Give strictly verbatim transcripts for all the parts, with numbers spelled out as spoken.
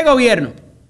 este gobierno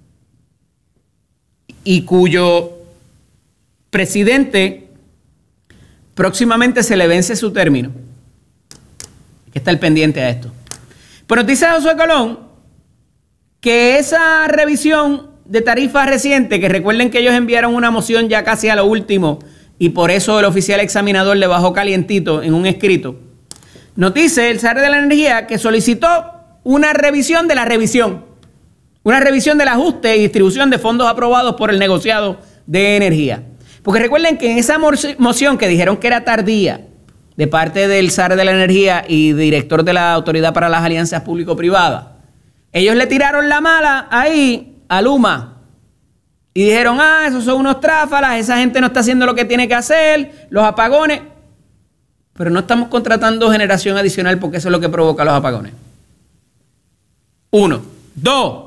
y cuyo presidente próximamente se le vence su término. Hay que estar pendiente a esto. Pero dice Josué Colón que esa revisión de tarifas reciente, que recuerden que ellos enviaron una moción ya casi a lo último y por eso el oficial examinador le bajó calientito en un escrito, nos dice el secretario de la Energía que solicitó una revisión de la revisión, una revisión del ajuste y distribución de fondos aprobados por el negociado de energía. Porque recuerden que en esa moción que dijeron que era tardía de parte del secretario de la Energía y director de la Autoridad para las Alianzas Público-Privadas, ellos le tiraron la mala ahí a Luma y dijeron, ah, esos son unos tráfalas, esa gente no está haciendo lo que tiene que hacer, los apagones. Pero no estamos contratando generación adicional porque eso es lo que provoca los apagones. Uno. Dos.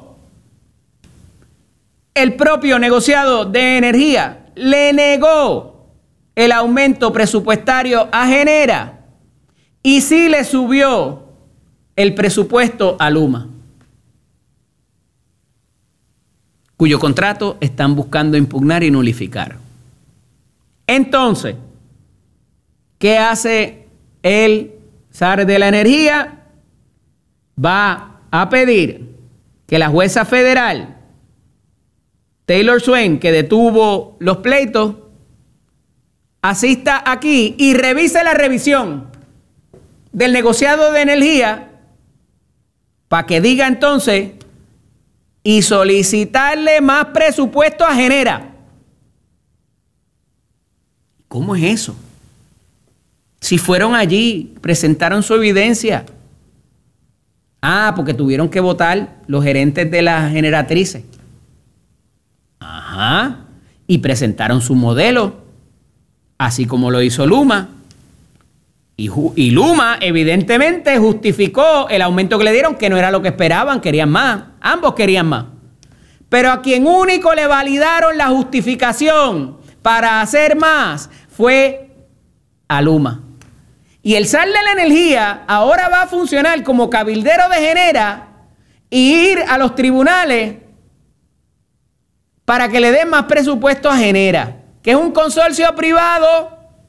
El propio negociado de energía le negó el aumento presupuestario a Genera y sí le subió el presupuesto a Luma, cuyo contrato están buscando impugnar y nulificar. Entonces, ¿qué hace el secretario de la Energía? Va a pedir que la jueza federal Taylor Swain, que detuvo los pleitos, asista aquí y revise la revisión del negociado de energía para que diga entonces y solicitarle más presupuesto a Genera. ¿Cómo es eso? Si fueron allí, presentaron su evidencia. Ah, porque tuvieron que votar los gerentes de las generatrices. Ajá. Y presentaron su modelo, así como lo hizo Luma. Y, y Luma, evidentemente, justificó el aumento que le dieron, que no era lo que esperaban, querían más. Ambos querían más. Pero a quien único le validaron la justificación para hacer más fue a Luma. Y el secretario de la Energía ahora va a funcionar como cabildero de Genera y ir a los tribunales para que le den más presupuesto a Genera, que es un consorcio privado.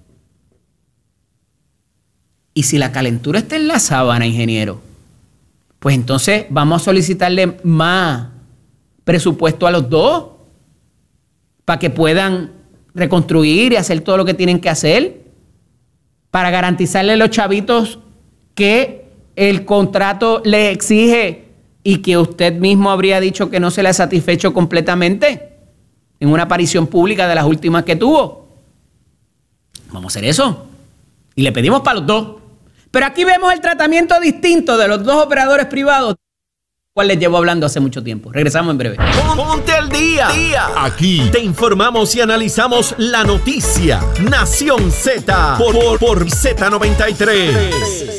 Y si la calentura está en la sábana, ingeniero, pues entonces vamos a solicitarle más presupuesto a los dos para que puedan reconstruir y hacer todo lo que tienen que hacer, para garantizarle a los chavitos que el contrato le exige y que usted mismo habría dicho que no se le ha satisfecho completamente en una aparición pública de las últimas que tuvo. Vamos a hacer eso. Y le pedimos para los dos. Pero aquí vemos el tratamiento distinto de los dos operadores privados, cual les llevo hablando hace mucho tiempo. Regresamos en breve. Ponte al día. día. Aquí te informamos y analizamos la noticia. Nación Z por, por, por Z noventa y tres.